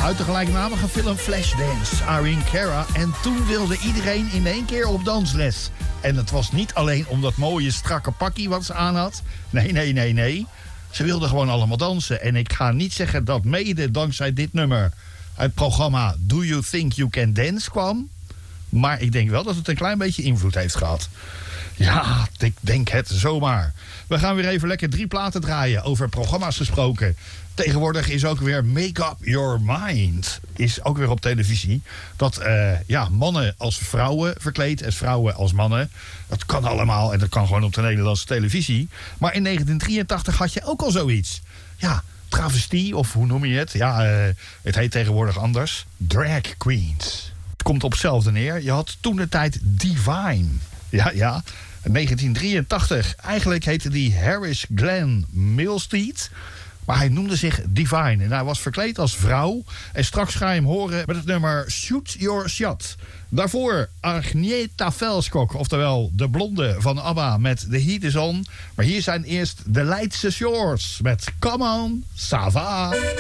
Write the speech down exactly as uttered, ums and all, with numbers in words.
Uit de gelijknamige film Flashdance, Irene Cara. En toen wilde iedereen in één keer op dansles. En het was niet alleen om dat mooie strakke pakkie wat ze aan had. Nee, nee, nee, nee. Ze wilden gewoon allemaal dansen. En ik ga niet zeggen dat mede dankzij dit nummer het programma Do You Think You Can Dance kwam. Maar ik denk wel dat het een klein beetje invloed heeft gehad. Ja, ik denk het zomaar. We gaan weer even lekker drie platen draaien. Over programma's gesproken. Tegenwoordig is ook weer Make Up Your Mind. Is ook weer op televisie. Dat uh, ja, mannen als vrouwen verkleed en vrouwen als mannen. Dat kan allemaal en dat kan gewoon op de Nederlandse televisie. Maar in negentien drieëntachtig had je ook al zoiets. Ja, travestie of hoe noem je het? Ja, uh, het heet tegenwoordig anders. Drag queens. Het komt op hetzelfde neer. Je had toen de tijd Divine. Ja, ja. negentien drieëntachtig. Eigenlijk heette die Harris Glenn Milstead. Maar hij noemde zich Divine. En hij was verkleed als vrouw. En straks ga je hem horen met het nummer Shoot Your Shot. Daarvoor Agneta Velskok. Oftewel de blonde van ABBA met The Heat Is On. Maar hier zijn eerst de Leidse Shores met Come On, Ça Va.